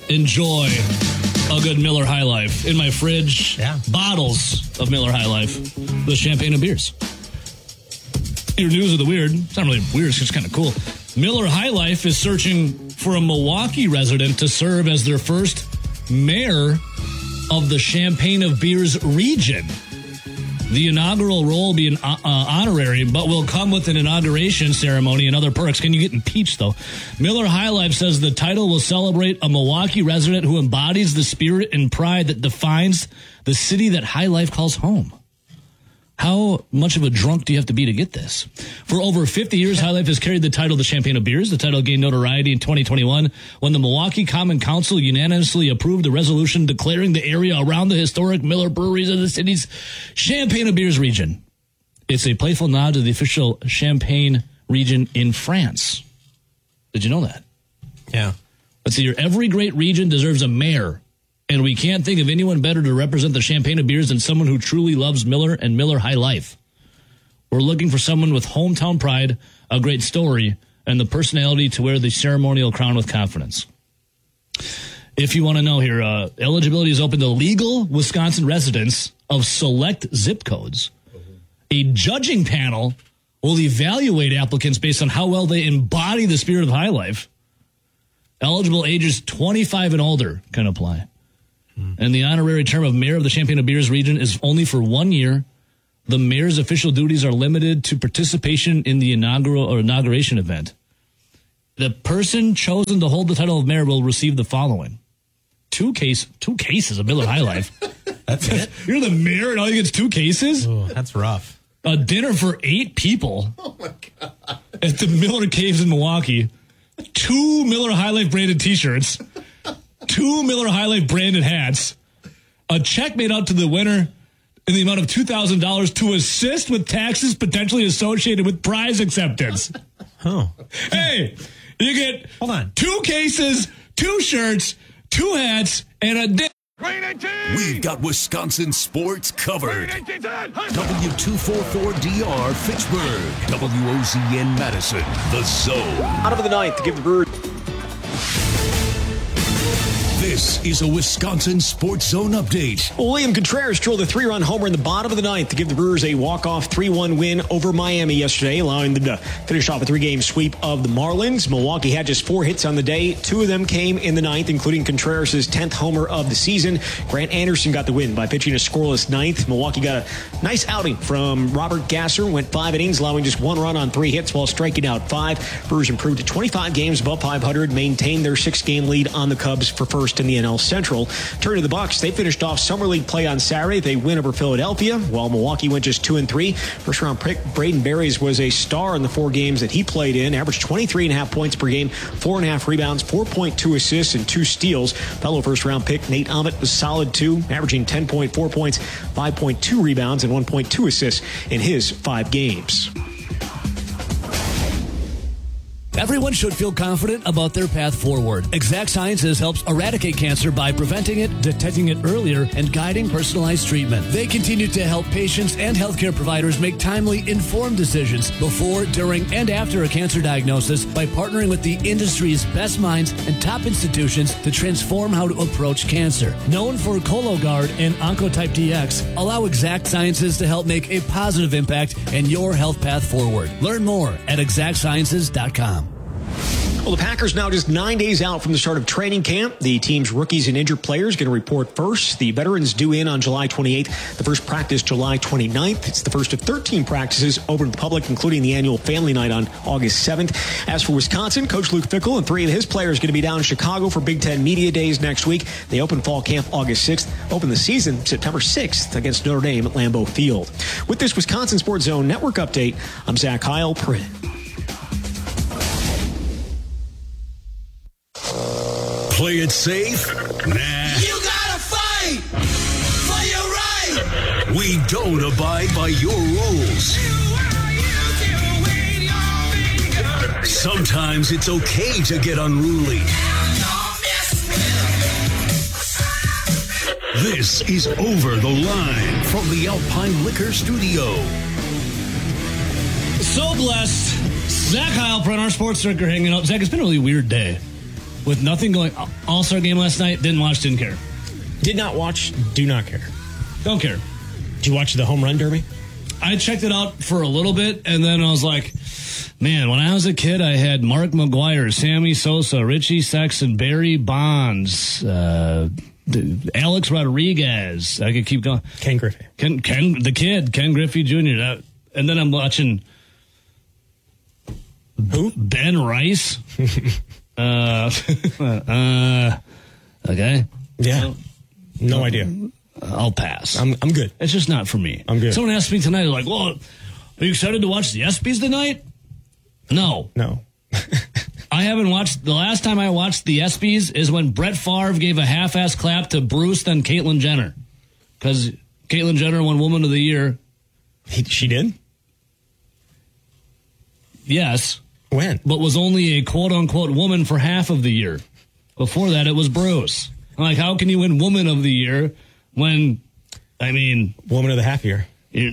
enjoy a good Miller High Life. In my fridge, bottles of Miller High Life, the champagne and beers. Your news of the weird. It's not really weird, it's just kind of cool. Miller High Life is searching for a Milwaukee resident to serve as their first mayor of the Champagne of Beers region. The inaugural role will be an honorary, but will come with an inauguration ceremony and other perks. Can you get impeached, though? Miller High Life says the title will celebrate a Milwaukee resident who embodies the spirit and pride that defines the city that High Life calls home. How much of a drunk do you have to be to get this? For over 50 years, High Life has carried the title, the Champagne of Beers. The title gained notoriety in 2021 when the Milwaukee Common Council unanimously approved a resolution declaring the area around the historic Miller breweries of the city's Champagne of Beers region. It's a playful nod to the official Champagne region in France. Did you know that? Yeah. Let's see here. Every great region deserves a mayor. And we can't think of anyone better to represent the Champagne of Beers than someone who truly loves Miller and Miller High Life. We're looking for someone with hometown pride, a great story, and the personality to wear the ceremonial crown with confidence. If you want to know here, eligibility is open to legal Wisconsin residents of select zip codes. A judging panel will evaluate applicants based on how well they embody the spirit of High Life. Eligible ages 25 and older can apply. And the honorary term of mayor of the Champagne of Beers region is only for 1 year. The mayor's official duties are limited to participation in the inauguration event. The person chosen to hold the title of mayor will receive the following. Two cases of Miller High Life. That's it? You're the mayor and all you get is 2 cases? Oh, that's rough. A dinner for 8 people. Oh, my God. At the Miller Caves in Milwaukee. 2 Miller High Life branded T-shirts. 2 Miller High Life branded hats, a check made out to the winner in the amount of $2,000 to assist with taxes potentially associated with prize acceptance. Oh. Hey, you get 2 cases, 2 shirts, 2 hats, and a dinner. We've got Wisconsin sports covered. W244DR Fitchburg, WOZN Madison, The Zone. Out of the ninth to give the Brewers. This is a Wisconsin Sports Zone update. Well, William Contreras drilled a 3-run homer in the bottom of the ninth to give the Brewers a walk-off 3-1 win over Miami yesterday, allowing them to finish off a 3-game sweep of the Marlins. Milwaukee had just 4 hits on the day. 2 of them came in the ninth, including Contreras' 10th homer of the season. Grant Anderson got the win by pitching a scoreless ninth. Milwaukee got a nice outing from Robert Gasser, went 5 innings, allowing just 1 run on 3 hits while striking out 5. Brewers improved to 25 games above 500, maintained their 6-game lead on the Cubs for first in the NL Central. Turning to the Bucs, they finished off Summer League play on Saturday. They win over Philadelphia, while Milwaukee went just 2-3. First round pick Braden Berries was a star in the 4 games that he played in, averaged 23.5 points per game, 4.5 rebounds, 4.2 assists, and 2 steals. Fellow first round pick Nate Ahmet was solid too, averaging 10.4 points, 5.2 rebounds, and 1.2 assists in his 5 games. Everyone should feel confident about their path forward. Exact Sciences helps eradicate cancer by preventing it, detecting it earlier, and guiding personalized treatment. They continue to help patients and healthcare providers make timely, informed decisions before, during, and after a cancer diagnosis by partnering with the industry's best minds and top institutions to transform how to approach cancer. Known for Cologuard and Oncotype DX, allow Exact Sciences to help make a positive impact in your health path forward. Learn more at exactsciences.com. Well, the Packers now just 9 days out from the start of training camp. The team's rookies and injured players going to report first. The veterans due in on July 28th. The first practice July 29th. It's the first of 13 practices open to the public, including the annual family night on August 7th. As for Wisconsin, Coach Luke Fickell and 3 of his players going to be down in Chicago for Big Ten Media Days next week. They open fall camp August 6th. Open the season September 6th against Notre Dame at Lambeau Field. With this Wisconsin Sports Zone Network update, I'm Zach Heil, Print. Play it safe? Nah. You gotta fight for your right. We don't abide by your rules. Sometimes it's okay to get unruly. This is Over the Line from the Alpine Liquor Studio. So blessed. Zach Heilprin, our sports director, hanging out. Zach, it's been a really weird day. with nothing going. All-Star game last night. Didn't watch. Didn't care. Did not watch. Do not care. Don't care. Did you watch the home run derby? I checked it out for a little bit, and then I was like, man, when I was a kid, I had Mark McGwire, Sammy Sosa, Richie Sexton, Barry Bonds, Alex Rodriguez. I could keep going. Ken Griffey. Ken Griffey Jr. And then I'm watching who? Ben Rice. Okay. Yeah. No idea. I'll pass. I'm good. It's just not for me. I'm good. Someone asked me tonight, like, well, are you excited to watch the ESPYs tonight? No. I haven't watched. The last time I watched the ESPYs is when Brett Favre gave a half-ass clap to Bruce, then Caitlyn Jenner. Because Caitlyn Jenner won Woman of the Year. She did? Yes. When? But was only a quote-unquote woman for half of the year. Before that, it was Bruce. I'm like, how can you win Woman of the Year when, I mean... Woman of the half year. Really,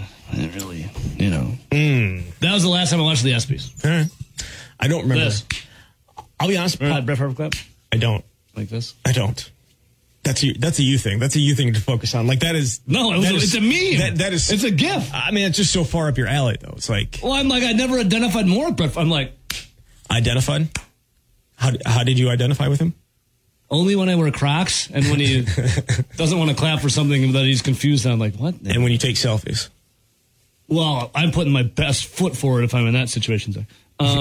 That was the last time I watched the ESPYs. All right. I don't remember. This. I'll be honest. Remember that Brett Favre clap? I don't. Like this? I don't. That's a you thing. That's a you thing to focus on. Like that is... No, it's a meme. That is... It's a GIF. I mean, it's just so far up your alley, though. It's like... Well, I'm like, I never identified more with Brett. I'm like... Identified? How did you identify with him? Only when I wear Crocs and when he doesn't want to clap for something that he's confused on. Like, what? And when you take selfies. Well, I'm putting my best foot forward if I'm in that situation. So.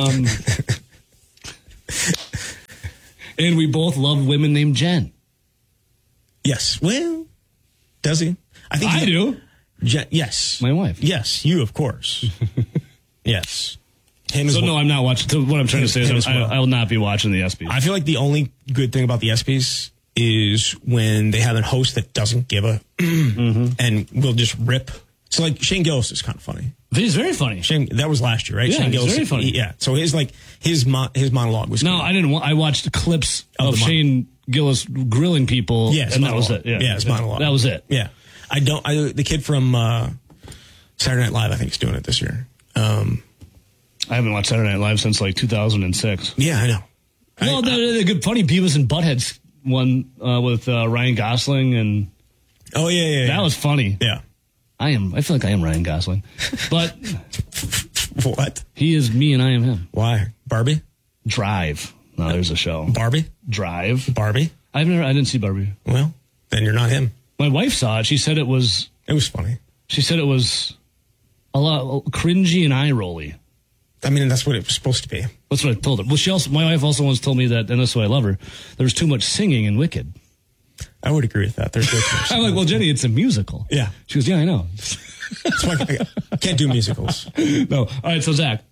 And we both love women named Jen. Yes. Well, does he? I do. Jen, yes. My wife. Yes. You, of course. Yes. No, I'm not watching. So what I'm trying to say is I will not be watching the ESPYs. I feel like the only good thing about the ESPYs is when they have a host that doesn't give a and will just rip. So like Shane Gillis is kind of funny. He's very funny. That was last year, right? Yeah, Shane Gillis, very funny. So his monologue was. No, good. I didn't. I watched clips of Shane Gillis grilling people. Yes, and that was it. Yeah, his monologue. That was it. Yeah, the kid from Saturday Night Live, I think, is doing it this year. I haven't watched Saturday Night Live since like 2006. Yeah, I know. Well, the good funny Beavis and Butthead's one with Ryan Gosling and. Oh yeah. That was funny. Yeah. I feel like I am Ryan Gosling, but what? He is me and I am him. Why? Barbie? Drive. No, there's a show. Barbie? Drive. Barbie? I didn't see Barbie. Well, then you're not him. My wife saw it. She said it was. It was funny. She said it was a lot cringy and eye-rolly. I mean, that's what it was supposed to be. That's what I told her. Well, my wife also once told me that, and that's why I love her, there was too much singing in Wicked. I would agree with that. There's way too much. I'm like, well, Jenny, it's a musical. Yeah. She goes, yeah, I know. That's why I can't do musicals. No. All right, so Zach.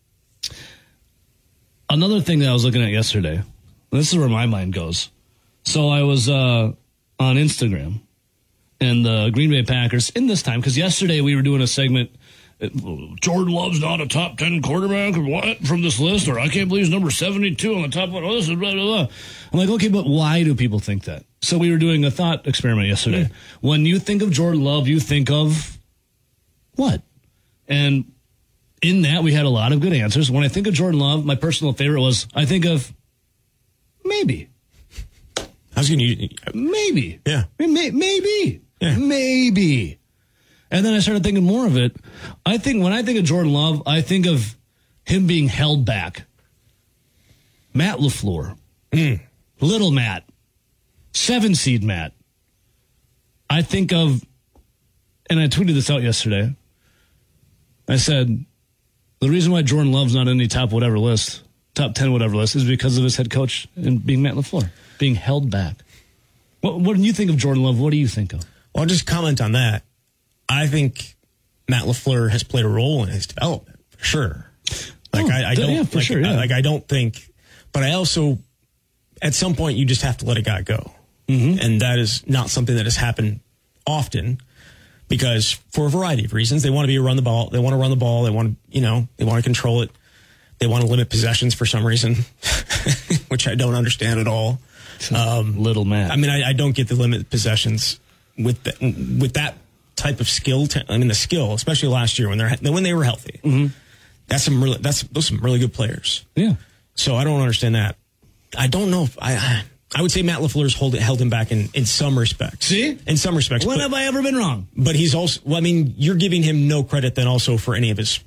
Another thing that I was looking at yesterday, this is where my mind goes. So I was on Instagram, and the Green Bay Packers, in this time, because yesterday we were doing a segment, Jordan Love's not a top 10 quarterback or what from this list, or I can't believe he's number 72 on the top one. Oh, this is blah, blah, blah. I'm like, okay, but why do people think that? So we were doing a thought experiment yesterday. Mm. When you think of Jordan Love, you think of what? And in that, we had a lot of good answers. When I think of Jordan Love, my personal favorite was, I think of maybe. I was going to maybe. Yeah. Maybe. Yeah. Maybe. And then I started thinking more of it. When I think of Jordan Love, I think of him being held back. Matt LaFleur. Little Matt. 7-seed Matt. I think of, and I tweeted this out yesterday. I said, the reason why Jordan Love's not in any top 10 whatever list, is because of his head coach and being Matt LaFleur, being held back. When you think of Jordan Love, what do you think of? Well, I'll just comment on that. I think Matt LaFleur has played a role in his development, for sure. I don't think, but I also, at some point, you just have to let a guy go. Mm-hmm. And that is not something that has happened often because for a variety of reasons, they want to run the ball. They want to run the ball. They want to control it. They want to limit possessions for some reason, which I don't understand at all. Little Matt. I mean, I don't get the limit possessions with that type of skill. The skill, especially last year when they were healthy. Mm-hmm. Those some really good players. Yeah. So I don't understand that. I don't know if I would say Matt LaFleur's held him back in some respects. See? In some respects. When have I ever been wrong? But he's also, well, I mean, you're giving him no credit then also for any of his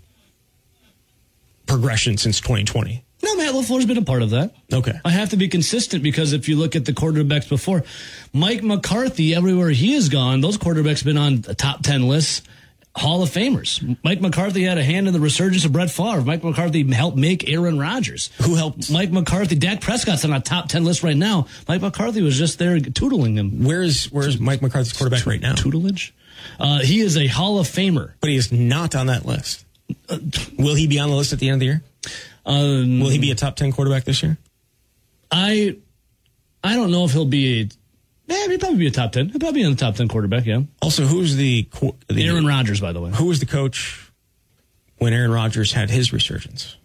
progression since 2020. No, Matt LaFleur's been a part of that. Okay. I have to be consistent because if you look at the quarterbacks before, Mike McCarthy, everywhere he has gone, those quarterbacks have been on the top 10 lists, Hall of Famers. Mike McCarthy had a hand in the resurgence of Brett Favre. Mike McCarthy helped make Aaron Rodgers. Who helped? Mike McCarthy. Dak Prescott's on a top 10 list right now. Mike McCarthy was just there tootling him. Where's Mike McCarthy's quarterback right now? Tutelage? He is a Hall of Famer. But he is not on that list. Will he be on the list at the end of the year? Will he be a top 10 quarterback this year? I don't know if he'll be he'll probably be a top 10. He'll probably be in the top 10 quarterback, yeah. Also, who's the Aaron Rodgers, by the way. Who was the coach when Aaron Rodgers had his resurgence?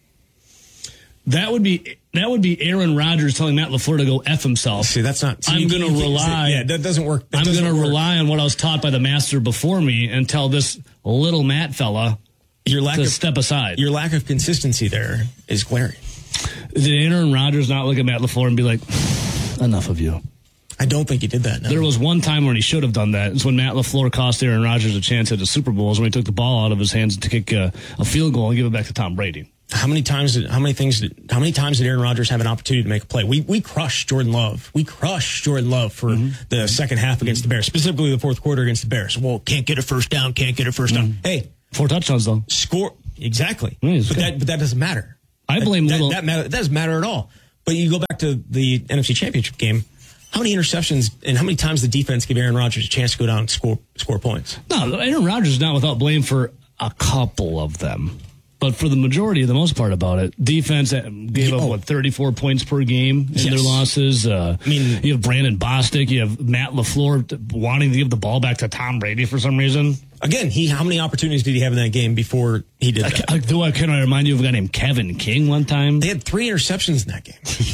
That would be Aaron Rodgers telling Matt LaFleur to go F himself. See, that's not. I'm going to rely. Yeah, that doesn't work. I'm going to rely on what I was taught by the master before me and tell this little Matt fella to step aside. Your lack of consistency there is glaring. Did Aaron Rodgers not look at Matt LaFleur and be like, enough of you? I don't think he did that. No. There was one time when he should have done that. It's when Matt LaFleur cost Aaron Rodgers a chance at the Super Bowls when he took the ball out of his hands to kick a field goal and give it back to Tom Brady. How many times did Aaron Rodgers have an opportunity to make a play? We crushed Jordan Love. We crushed Jordan Love for the second half against the Bears, specifically the fourth quarter against the Bears. Well, can't get a first down. Hey, 4 touchdowns though. Score exactly, but that doesn't matter. I blame that doesn't matter at all. But you go back to the NFC Championship game. How many interceptions and how many times the defense gave Aaron Rodgers a chance to go down and score points? No, Aaron Rodgers is not without blame for a couple of them. But for the majority of the most part about it, defense gave up, 34 points per game in their losses. You have Brandon Bostic. You have Matt LaFleur wanting to give the ball back to Tom Brady for some reason. Again, how many opportunities did he have in that game before he did that? Can I remind you of a guy named Kevin King one time? They had 3 interceptions in that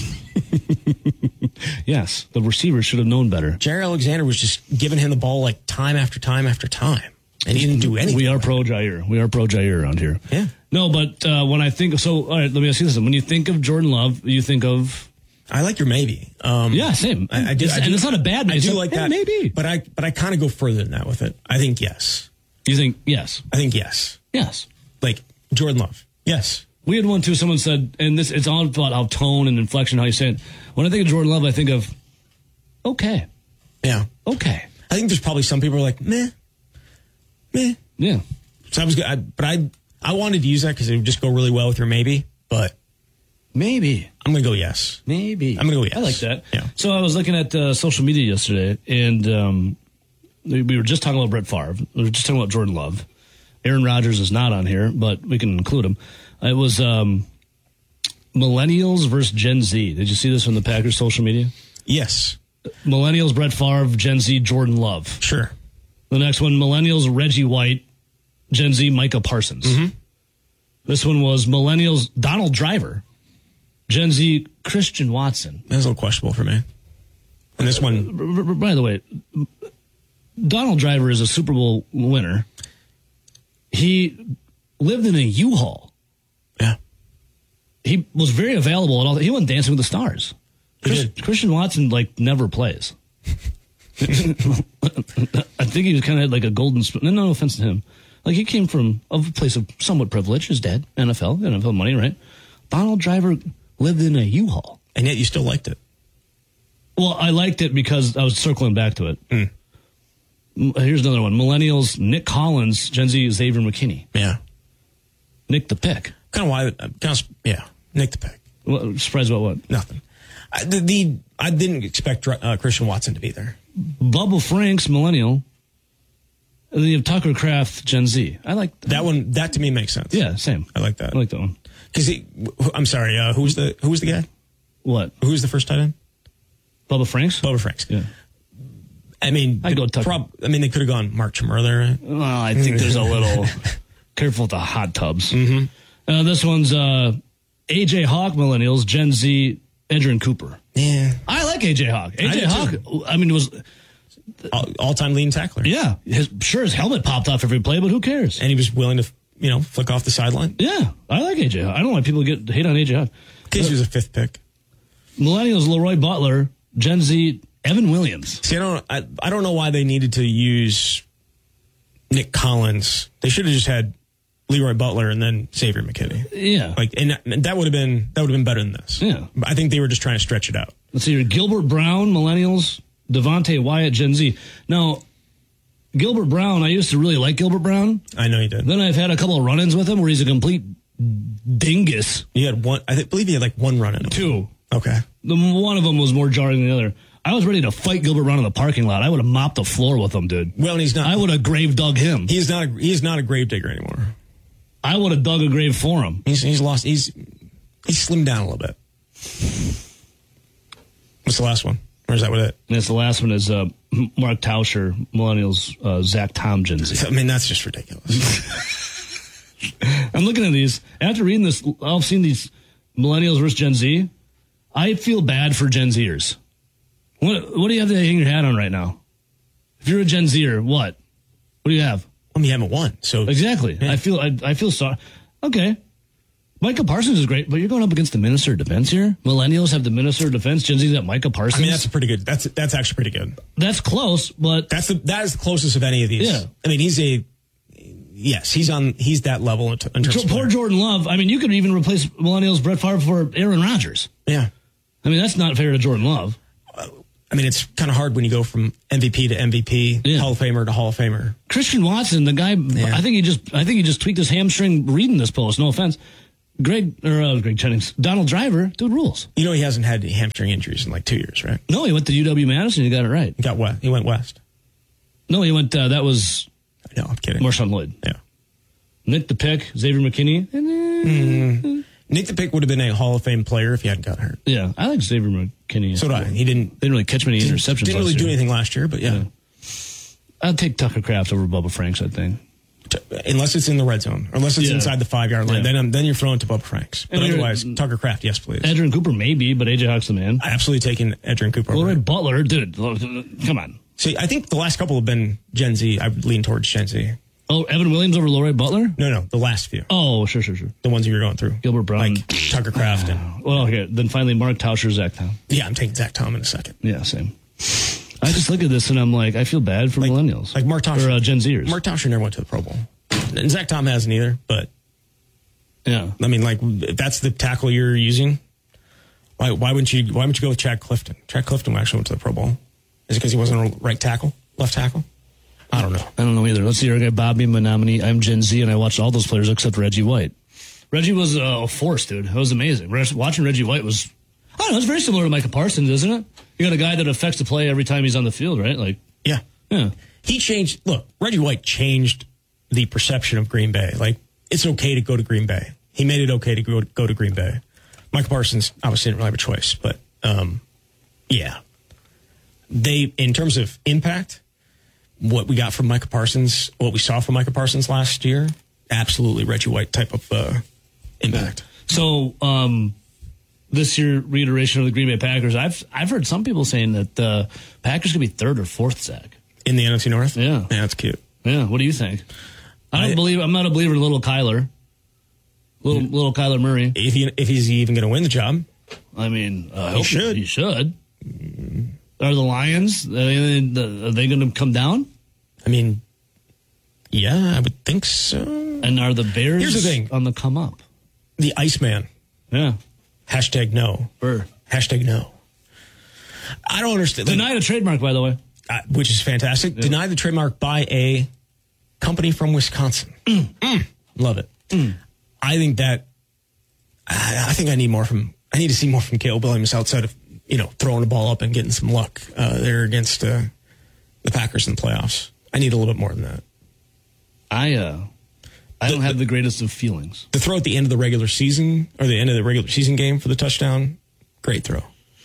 game. Yes, the receivers should have known better. Jair Alexander was just giving him the ball like time after time after time. And he didn't do anything. We are pro Jair around here. Yeah. No, but when I think all right, let me ask you this. When you think of Jordan Love, you think of... I like your maybe. Yeah, same. I do, and it's not a bad maybe. I do like that. Maybe. But I kind of go further than that with it. I think yes. You think yes? I think yes. Yes. Like Jordan Love. Yes. We had one too. Someone said, and it's all about how tone and inflection, how you say it. When I think of Jordan Love, I think of, okay. Yeah. Okay. I think there's probably some people who are like, meh. Yeah. So I wanted to use that because it would just go really well with your maybe, but maybe I'm going to go yes. Maybe. I'm going to go yes. I like that. Yeah. So I was looking at social media yesterday, and we were just talking about Brett Favre. We were just talking about Jordan Love. Aaron Rodgers is not on here, but we can include him. It was Millennials versus Gen Z. Did you see this on the Packers social media? Yes. Millennials, Brett Favre. Gen Z, Jordan Love. Sure. The next one, Millennials, Reggie White. Gen Z, Micah Parsons. Mm-hmm. This one was Millennials, Donald Driver. Gen Z, Christian Watson. That's a little questionable for me. And this one... By the way, Donald Driver is a Super Bowl winner. He lived in a U-Haul. Yeah. He was very available at all. He went Dancing with the Stars. Christian Watson, never plays. I think he was kind of had like a golden spoon. No offense to him. He came from a place of somewhat privilege. His dad, NFL money, right? Donald Driver lived in a U-Haul. And yet you still liked it. Well, I liked it because I was circling back to it. Mm. Here's another one. Millennials, Nick Collins, Gen Z, Xavier McKinney. Yeah. Nick the Pick. Nick the Pick. Well, surprised about what? Nothing. I didn't expect Christian Watson to be there. Bubba Franks, Millennial. And then you have Tucker Kraft, Gen Z. I like that one. That to me makes sense. Yeah, same. I like that. I like that one. Because I'm sorry. Who was the guy? What? Who was the first tight end? Bubba Franks. Bubba Franks. Yeah. I mean, I'd go Tucker. They could have gone Mark Chmur there. Right? Well, I think there's a little careful with the hot tubs. Mm-hmm. This one's AJ Hawk, Millennials, Gen Z, Adrian Cooper. Yeah, I like AJ Hawk. AJ Hawk. Was all-time leading tackler. Yeah, his helmet popped off every play, but who cares? And he was willing to, flick off the sideline. Yeah, I like AJ Hawk. I don't know why people hate on AJ Hawk. In case he was a 5th pick. Millennials, Leroy Butler. Gen Z, Evan Williams. See, I don't know why they needed to use Nick Collins. They should have just had Leroy Butler and then Xavier McKinney. Yeah. And that would have been better than this. Yeah. I think they were just trying to stretch it out. Let's see here. Gilbert Brown, Millennials. Devontae Wyatt, Gen Z. Now, Gilbert Brown, I used to really like Gilbert Brown. I know you did. Then I've had a couple of run-ins with him where he's a complete dingus. You had one. Believe you had like one run in him. Two. Okay. One of them was more jarring than the other. I was ready to fight Gilbert Brown in the parking lot. I would have mopped the floor with him, dude. Well, and he's not. I would have grave dug him. He is not a grave digger anymore. I would have dug a grave for him. He's lost. He's slimmed down a little bit. What's the last one? Or is that what it? And the last one is Mark Tauscher, Millennials, Zach Tom, Gen Z. I mean, that's just ridiculous. I'm looking at these. After reading this, I've seen these Millennials versus Gen Z. I feel bad for Gen Zers. What do you have to hang your hat on right now? If you're a Gen Zer, what? What do you have? I mean, you haven't won, so exactly. Yeah. I feel sorry. Okay, Micah Parsons is great, but you're going up against the Minister of Defense here. Millennials have the Minister of Defense. Gen Z's got Micah Parsons. I mean, that's pretty good. That's actually pretty good. That's close, but that is the closest of any of these. Yeah. I mean, he's that level in terms of poor Jordan Love. I mean, you could even replace Millennials Brett Favre for Aaron Rodgers. Yeah. I mean, that's not fair to Jordan Love. I mean, it's kind of hard when you go from MVP to MVP, yeah. Hall of Famer to Hall of Famer. Christian Watson, the guy, yeah. I think he just tweaked his hamstring reading this post. No offense. Greg Jennings, Donald Driver, dude rules. You know he hasn't had hamstring injuries in like 2 years, right? No, he went to UW-Madison. He got it right. He went west. No, he went. That was. No, I'm kidding. Marshawn Lloyd. Yeah. Nick the Pick, Xavier McKinney. Nick the Pick would have been a Hall of Fame player if he hadn't got hurt. Yeah, I like Xavier McKinney. So did I. He didn't really catch many interceptions. Didn't really do anything last year, but yeah. I'd take Tucker Kraft over Bubba Franks, I think. Unless it's in the red zone, or unless it's inside the 5-yard line, then you're throwing to Bubba Franks. But otherwise, Tucker Kraft, yes, please. Edgerrin Cooper, maybe, but AJ Hawk's the man. I absolutely taking Edgerrin Cooper. Leroy Butler, dude, come on. See, I think the last couple have been Gen Z. I would lean towards Gen Z. Oh, Evan Williams over Leroy Butler? No, the last few. Oh, sure. The ones that you're going through. Gilbert Brown. Like Tucker Kraft. Well, okay. Then finally, Mark Tauscher, Zach Tom. Yeah, I'm taking Zach Tom in a second. Yeah, same. I just look at this and I'm like, I feel bad for millennials. Like Mark Tauscher. Or Gen Zers. Mark Tauscher never went to the Pro Bowl. And Zach Tom hasn't either, but. Yeah. I mean, like, if that's the tackle you're using, why wouldn't you go with Chad Clifton? Chad Clifton actually went to the Pro Bowl. Is it because he wasn't a right tackle? Left tackle? I don't know. I don't know either. Let's see. Our guy Bobby Menominee. I'm Gen Z, and I watched all those players except Reggie White. Reggie was a force, dude. It was amazing. Watching Reggie White was, I don't know, it's very similar to Micah Parsons, isn't it? You got a guy that affects the play every time he's on the field, right? Like, yeah. He changed. Look, Reggie White changed the perception of Green Bay. Like, it's okay to go to Green Bay. He made it okay to go to Green Bay. Micah Parsons obviously didn't really have a choice, but yeah. They, in terms of impact, what we got from Micah Parsons, what we saw from Micah Parsons last year, absolutely Reggie White type of impact. So this year, reiteration of the Green Bay Packers. I've heard some people saying that the Packers could be third or fourth, Zach. In the NFC North? Yeah. Yeah, that's cute. Yeah, what do you think? I'm not a believer in little Kyler. Little Kyler Murray. If he's even going to win the job. I mean, he should. He should. Are the Lions, are they going to come down? I mean, yeah, I would think so. And are the Bears Here's the thing. On the come up? The Iceman. Yeah. Hashtag no. Hashtag no. I don't understand. Denied a trademark, by the way. Which is fantastic. Yeah. Denied the trademark by a company from Wisconsin. Love it. I think I need more from, I need to see more from Caleb Williams outside of, throwing the ball up and getting some luck there against the Packers in the playoffs. I need a little bit more than that. I don't have the greatest of feelings. The throw at the end of the regular season, or the end of the regular season game for the touchdown, great throw.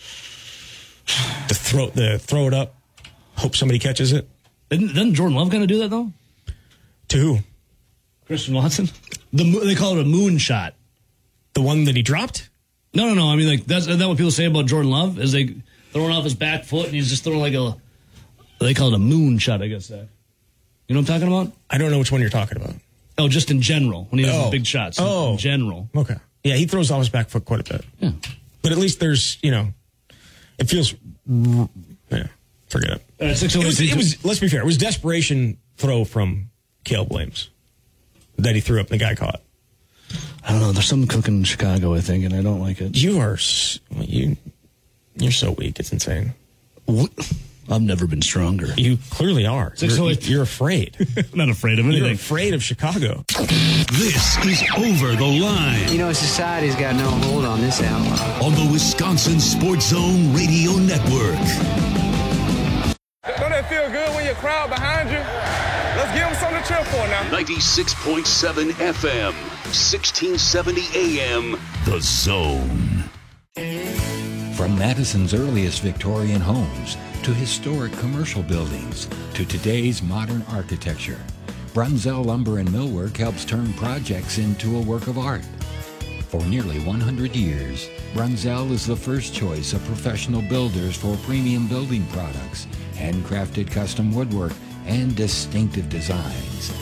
The throw it up, hope somebody catches it. Doesn't Jordan Love kind of do that, though? To who? Christian Watson? They call it a moon shot. The one that he dropped? No. I mean, like, isn't that what people say about Jordan Love? Is they throwing off his back foot and he's just throwing like they call it a moon shot, I guess. You know what I'm talking about? I don't know which one you're talking about. Oh, just in general, when he does the big shots. In general. Okay. Yeah, he throws off his back foot quite a bit. Yeah. But at least there's, It feels, yeah, forget it. It was, let's be fair, it was desperation throw from Caleb Williams that he threw up and the guy caught. I don't know. There's something cooking in Chicago, I think, and I don't like it. You're so weak. It's insane. What? I've never been stronger. You clearly are. You're afraid. I'm not afraid of anything. You're afraid of Chicago. This is Over the Line. You know, society's got no hold on this outlaw. On the Wisconsin Sports Zone Radio Network. Don't that feel good when your crowd behind you? Let's give them something to cheer for now. 96.7 FM, 1670 AM, The Zone. From Madison's earliest Victorian homes to historic commercial buildings to today's modern architecture, Brunzell Lumber and Millwork helps turn projects into a work of art. For nearly 100 years, Brunzell is the first choice of professional builders for premium building products, handcrafted custom woodwork, and distinctive designs.